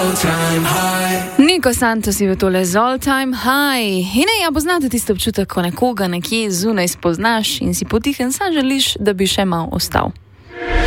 Niko Santos je tole z All Time High. In ja, poznate tisto občutek, ko nekoga nekje zunaj spoznaš in si potihem sam želiš, da bi še malo ostal.